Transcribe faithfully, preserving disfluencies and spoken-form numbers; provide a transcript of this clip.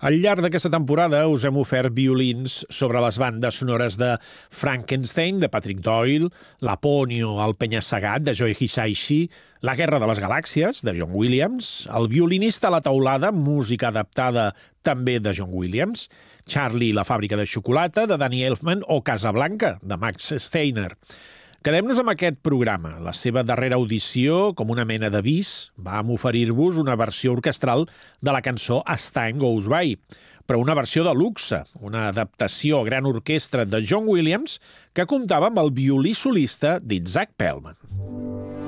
Al llarg d'aquesta temporada us hem ofert violins sobre les bandes sonores de Frankenstein, de Patrick Doyle, Laponio, el penya-segat, de Joe Hisaishi, La guerra de les galàxies, de John Williams, El violinista a la teulada, música adaptada també de John Williams, Charlie i la fàbrica de xocolata, de Danny Elfman, o Casablanca, de Max Steiner. Quedem-nos amb aquest programa. La seva darrera audició, com una mena d'avís, vam oferir-vos una versió orquestral de la cançó As Time Goes By, però una versió de luxe, una adaptació a gran orquestra de John Williams que comptava amb el violí solista d'Isaac Perlman.